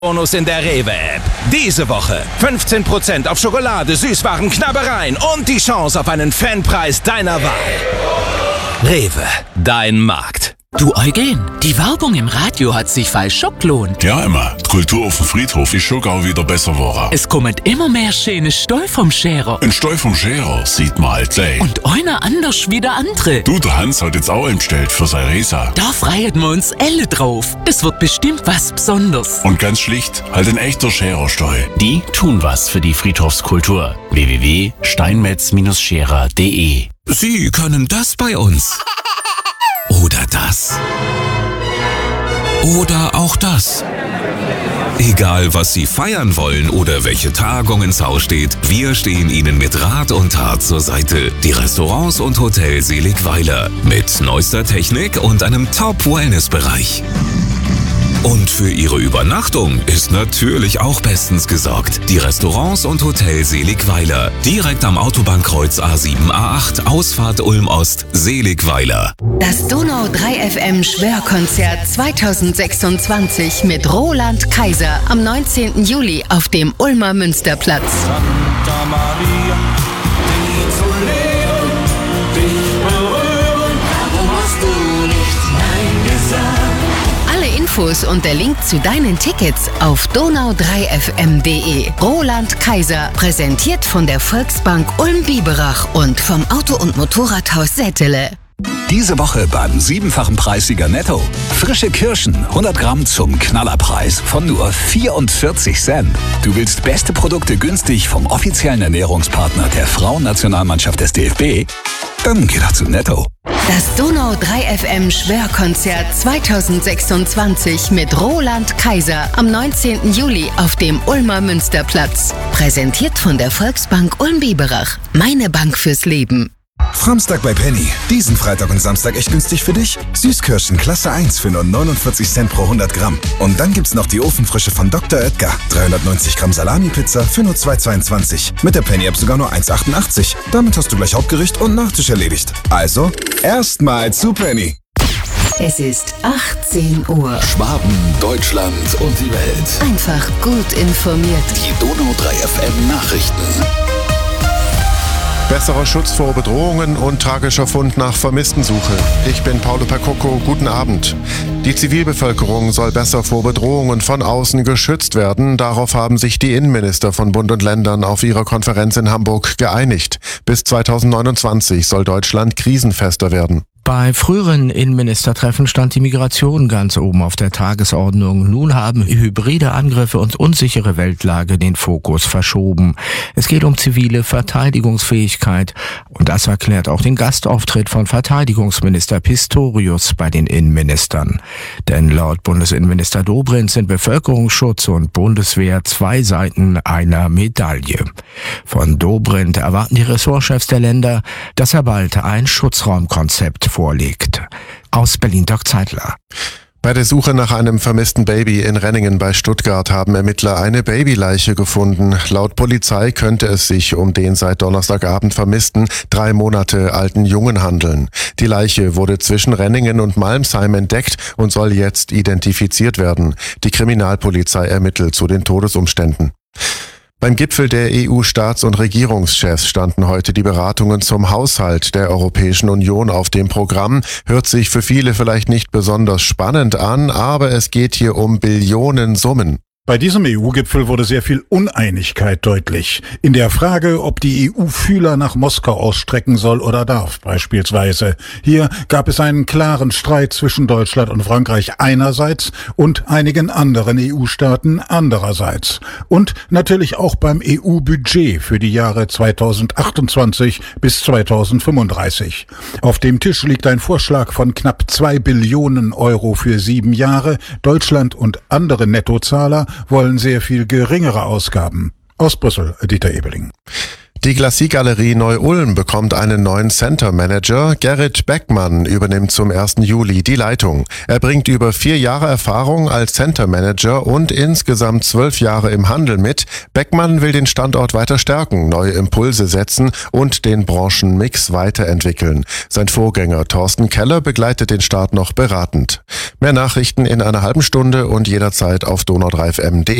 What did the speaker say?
Bonus in der Rewe-App. Diese Woche 15% auf Schokolade, Süßwaren, Knabbereien und die Chance auf einen Fanpreis deiner Wahl. Rewe, dein Markt. Du Eugen, die Werbung im Radio hat sich fast schon gelohnt. Ja, immer. Die Kultur auf dem Friedhof ist schon auch wieder besser geworden. Es kommen immer mehr schöne Stall vom Scherer. Ein Stall vom Scherer sieht man halt gleich. Und einer anders wie der andere. Du, der Hans hat jetzt auch einen bestellt für seine Resa. Da freuen wir uns alle drauf. Es wird bestimmt was Besonderes. Und ganz schlicht, halt ein echter Scherer-Stall. Die tun was für die Friedhofskultur. www.steinmetz-scherer.de. Sie können das bei uns. Oder das. Oder auch das. Egal, was Sie feiern wollen oder welche Tagung ins Haus steht, wir stehen Ihnen mit Rat und Tat zur Seite. Die Restaurants und Hotel Seligweiler mit neuester Technik und einem Top-Wellness-Bereich. Und für Ihre Übernachtung ist natürlich auch bestens gesorgt. Die Restaurants und Hotel Seligweiler. Direkt am Autobahnkreuz A7/A8, Ausfahrt Ulm-Ost, Seligweiler. Das Donau 3 FM Schwörkonzert 2026 mit Roland Kaiser am 19. Juli auf dem Ulmer Münsterplatz. Santa Maria, dich zu lehren, dich berühren, warum hast du nicht Nein gesagt? Alle Infos und der Link zu deinen Tickets auf donau3fm.de. Roland Kaiser, präsentiert von der Volksbank Ulm-Biberach und vom Auto- und Motorradhaus Sättele. Diese Woche beim 7-fachen Preissieger Netto. Frische Kirschen, 100 Gramm zum Knallerpreis von nur 44 Cent. Du willst beste Produkte günstig vom offiziellen Ernährungspartner der Frauennationalmannschaft des DFB? Dann geh doch zu Netto. Das Donau 3 FM Schwörkonzert 2026 mit Roland Kaiser am 19. Juli auf dem Ulmer Münsterplatz. Präsentiert von der Volksbank Ulm-Biberach. Meine Bank fürs Leben. Samstag bei Penny. Diesen Freitag und Samstag echt günstig für dich? Süßkirschen Klasse 1 für nur 49 Cent pro 100 Gramm. Und dann gibt's noch die Ofenfrische von Dr. Oetker. 390 Gramm Salami-Pizza für nur 2,22. Mit der Penny-App sogar nur 1,88. Damit hast du gleich Hauptgericht und Nachtisch erledigt. Also, erstmal zu Penny. Es ist 18 Uhr. Schwaben, Deutschland und die Welt. Einfach gut informiert. Die Donau 3 FM Nachrichten. Besserer Schutz vor Bedrohungen und tragischer Fund nach Vermisstensuche. Ich bin Paulo Percocco, guten Abend. Die Zivilbevölkerung soll besser vor Bedrohungen von außen geschützt werden. Darauf haben sich die Innenminister von Bund und Ländern auf ihrer Konferenz in Hamburg geeinigt. Bis 2029 soll Deutschland krisenfester werden. Bei früheren Innenministertreffen stand die Migration ganz oben auf der Tagesordnung. Nun haben hybride Angriffe und unsichere Weltlage den Fokus verschoben. Es geht um zivile Verteidigungsfähigkeit. Und das erklärt auch den Gastauftritt von Verteidigungsminister Pistorius bei den Innenministern. Denn laut Bundesinnenminister Dobrindt sind Bevölkerungsschutz und Bundeswehr zwei Seiten einer Medaille. Von Dobrindt erwarten die Ressortchefs der Länder, dass er bald ein Schutzraumkonzept vorlegt. Aus Berlin Dirk Zeitler. Bei der Suche nach einem vermissten Baby in Renningen bei Stuttgart haben Ermittler eine Babyleiche gefunden. Laut Polizei könnte es sich um den seit Donnerstagabend vermissten 3 Monate alten Jungen handeln. Die Leiche wurde zwischen Renningen und Malmsheim entdeckt und soll jetzt identifiziert werden. Die Kriminalpolizei ermittelt zu den Todesumständen. Beim Gipfel der EU-Staats- und Regierungschefs standen heute die Beratungen zum Haushalt der Europäischen Union auf dem Programm. Hört sich für viele vielleicht nicht besonders spannend an, aber es geht hier um Billionensummen. Bei diesem EU-Gipfel wurde sehr viel Uneinigkeit deutlich. In der Frage, ob die EU Fühler nach Moskau ausstrecken soll oder darf, beispielsweise. Hier gab es einen klaren Streit zwischen Deutschland und Frankreich einerseits und einigen anderen EU-Staaten andererseits. Und natürlich auch beim EU-Budget für die Jahre 2028 bis 2035. Auf dem Tisch liegt ein Vorschlag von knapp 2 Billionen Euro für 7 Jahre. Deutschland und andere Nettozahler wollen sehr viel geringere Ausgaben. Aus Brüssel, Dieter Ebeling. Die Glacis-Galerie Neu-Ulm bekommt einen neuen Center Manager. Gerrit Beckmann übernimmt zum 1. Juli die Leitung. Er bringt über 4 Jahre Erfahrung als Center Manager und insgesamt 12 Jahre im Handel mit. Beckmann will den Standort weiter stärken, neue Impulse setzen und den Branchenmix weiterentwickeln. Sein Vorgänger Thorsten Keller begleitet den Start noch beratend. Mehr Nachrichten in einer halben Stunde und jederzeit auf donau3fm.de.